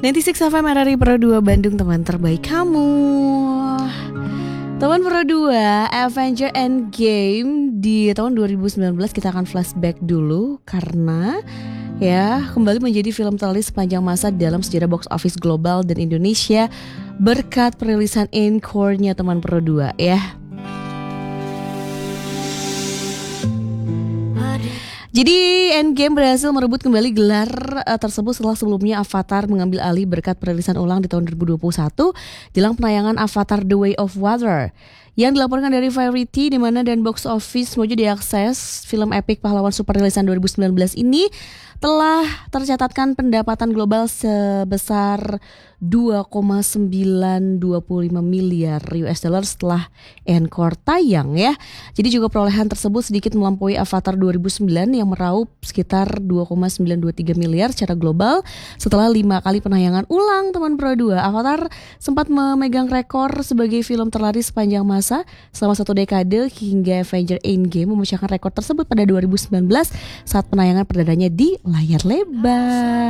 96 FM RRI Pro 2 Bandung, teman terbaik kamu. Teman Pro 2, Avenger Endgame di tahun 2019 kita akan flashback dulu karena ya kembali menjadi film terlaris sepanjang masa dalam sejarah box office global dan Indonesia berkat perilisan encore-nya teman Pro 2 ya. Jadi Endgame berhasil merebut kembali gelar tersebut setelah sebelumnya Avatar mengambil alih berkat perilisan ulang di tahun 2021 jelang penayangan Avatar The Way of Water yang dilaporkan dari Variety, di mana dan box office menuju diakses. Film epik pahlawan super rilisan 2019 ini telah tercatatkan pendapatan global sebesar 2,925 miliar US dollar setelah encore tayang ya. Jadi juga perolehan tersebut sedikit melampaui Avatar 2009 yang meraup sekitar 2,923 miliar secara global setelah 5 kali penayangan ulang teman Pro 2. Avatar sempat memegang rekor sebagai film terlaris sepanjang masa selama 1 dekade hingga Avenger Endgame memecahkan rekor tersebut pada 2019 saat penayangan perdananya di layar lebar.